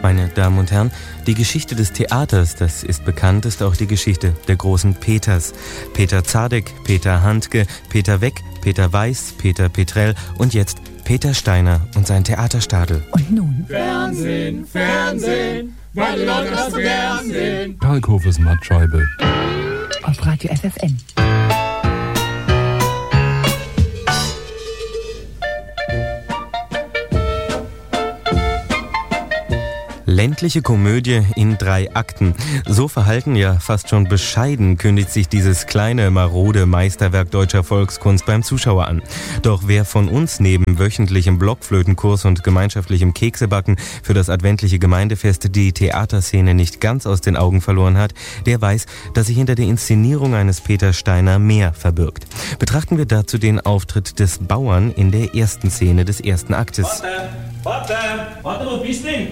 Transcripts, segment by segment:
Meine Damen und Herren, die Geschichte des Theaters, das ist bekannt, ist auch die Geschichte der großen Peters. Peter Zadek, Peter Handke, Peter Weck, Peter Weiß, Peter Petrell und jetzt Peter Steiner und sein Theaterstadel. Und nun? Fernsehen, Fernsehen, weil die Leute das so gern sehen. Kalkhofes Mattscheibe. Auf Radio FFN. Ländliche Komödie in 3 Akten. So verhalten, ja fast schon bescheiden, kündigt sich dieses kleine, marode Meisterwerk deutscher Volkskunst beim Zuschauer an. Doch wer von uns neben wöchentlichem Blockflötenkurs und gemeinschaftlichem Keksebacken für das adventliche Gemeindefest die Theaterszene nicht ganz aus den Augen verloren hat, der weiß, dass sich hinter der Inszenierung eines Peter Steiner mehr verbirgt. Betrachten wir dazu den Auftritt des Bauern in der ersten Szene des ersten Aktes. Warte, wo bist du denn?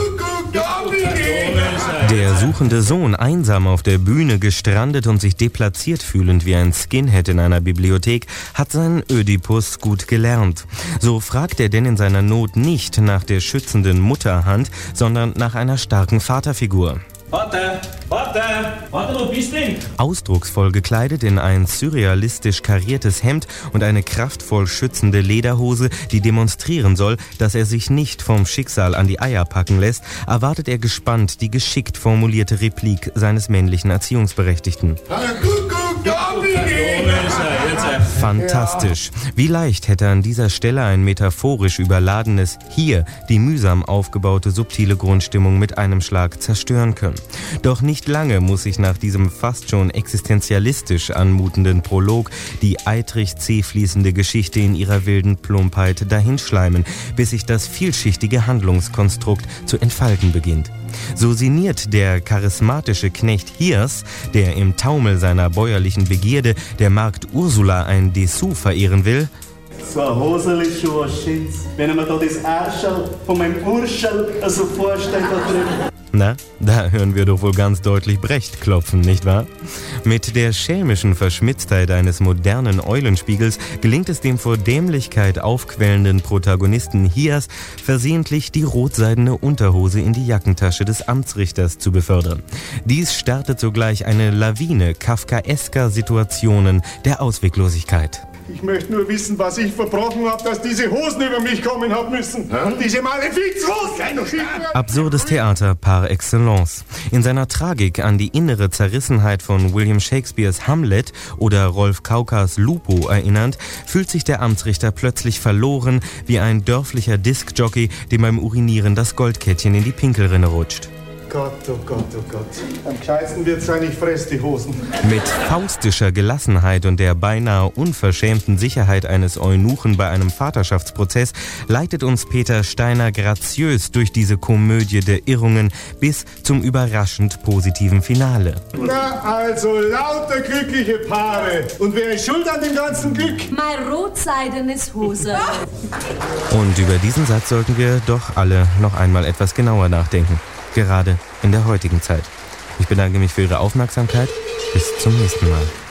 Der suchende Sohn, einsam auf der Bühne gestrandet und sich deplatziert fühlend wie ein Skinhead in einer Bibliothek, hat seinen Ödipus gut gelernt. So fragt er denn in seiner Not nicht nach der schützenden Mutterhand, sondern nach einer starken Vaterfigur. Warte, wo bist du denn? Ausdrucksvoll gekleidet in ein surrealistisch kariertes Hemd und eine kraftvoll schützende Lederhose, die demonstrieren soll, dass er sich nicht vom Schicksal an die Eier packen lässt, erwartet er gespannt die geschickt formulierte Replik seines männlichen Erziehungsberechtigten. Fantastisch. Wie leicht hätte an dieser Stelle ein metaphorisch überladenes Hier die mühsam aufgebaute subtile Grundstimmung mit einem Schlag zerstören können. Doch nicht lange muss sich nach diesem fast schon existenzialistisch anmutenden Prolog die eitrig zäh fließende Geschichte in ihrer wilden Plumpheit dahinschleimen, bis sich das vielschichtige Handlungskonstrukt zu entfalten beginnt. So sinniert der charismatische Knecht Hiers, der im Taumel seiner bäuerlichen Begierde der Magd Ursula ein Dessous verehren will. So ein Hoseli-Schuh, wenn man da das Arschel von meinem Urschel so vorstellt da drin. Na, da hören wir doch wohl ganz deutlich Brecht klopfen, nicht wahr? Mit der schelmischen Verschmitztheit eines modernen Eulenspiegels gelingt es dem vor Dämlichkeit aufquellenden Protagonisten Hiers, versehentlich die rotseidene Unterhose in die Jackentasche des Amtsrichters zu befördern. Dies startet sogleich eine Lawine kafkaesker Situationen der Ausweglosigkeit. Ich möchte nur wissen, was ich verbrochen habe, dass diese Hosen über mich kommen haben müssen. Diese Malefizhosen! Absurdes Theater par excellence. In seiner Tragik an die innere Zerrissenheit von William Shakespeares Hamlet oder Rolf Kaukers Lupo erinnernd, fühlt sich der Amtsrichter plötzlich verloren wie ein dörflicher Diskjockey, dem beim Urinieren das Goldkettchen in die Pinkelrinne rutscht. Gott, oh Gott, oh Gott. Am gescheitsten wird sein, ich fress die Hosen. Mit faustischer Gelassenheit und der beinahe unverschämten Sicherheit eines Eunuchen bei einem Vaterschaftsprozess leitet uns Peter Steiner graziös durch diese Komödie der Irrungen bis zum überraschend positiven Finale. Na, also lauter glückliche Paare. Und wer ist schuld an dem ganzen Glück? Mein rotseidenes Hose. Und über diesen Satz sollten wir doch alle noch einmal etwas genauer nachdenken. Gerade in der heutigen Zeit. Ich bedanke mich für Ihre Aufmerksamkeit. Bis zum nächsten Mal.